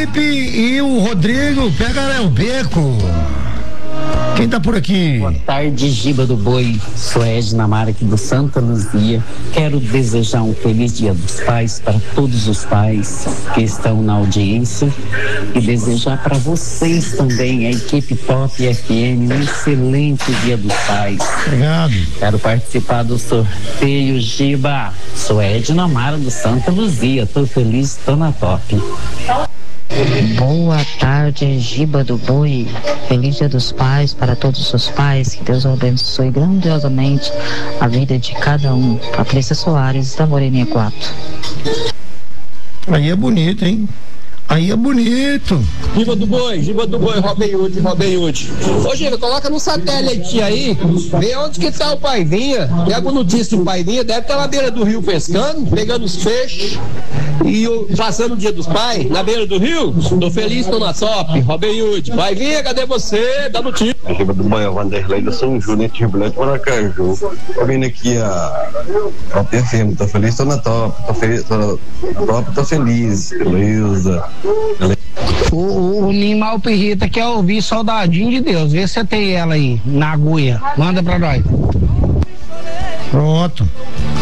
Felipe e o Rodrigo, pega o beco. Quem tá por aqui? Boa tarde, Giba do Boi. Sou Edna Mara aqui do Santa Luzia. Quero desejar um feliz Dia dos Pais para todos os pais que estão na audiência e desejar para vocês também, a equipe Top FM, um excelente Dia dos Pais. Obrigado. Quero participar do sorteio, Giba. Sou Edna Mara do Santa Luzia. Tô feliz, tô na Top. Boa tarde, Giba do Boi. Feliz Dia dos Pais para todos os pais. Que Deus abençoe grandiosamente a vida de cada um. Patrícia Soares, da Moreninha 4. Aí é bonito, hein? Aí é bonito. Giba do Boi, Robin Hood. Ô Giba, coloca no satélite aí, vê onde que tá o Paivinha. Pega notícia do Paivinha, deve estar na beira do rio pescando, pegando os peixes e passando o Dia dos Pais na beira do rio. Tô feliz, tô na top. Robin Hood, Paivinha, cadê você? Dá notícia. Giba do Boi, Vanderlei do São Júnior, Tirbulante, Maracaju. Tô vindo aqui a Top FM, tô feliz, tô na top, tô feliz, beleza. O Nimal Pirrita quer ouvir Soldadinho de Deus. Vê se você tem ela aí, na agulha. Manda pra nós. Pronto.